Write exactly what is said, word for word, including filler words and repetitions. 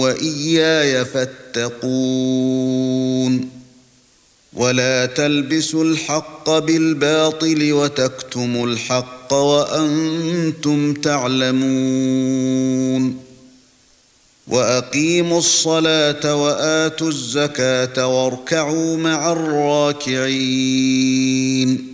وإياي فاتقون ولا تلبسوا الحق بالباطل وتكتموا الحق وأنتم تعلمون وأقيموا الصلاة وآتوا الزكاة واركعوا مع الراكعين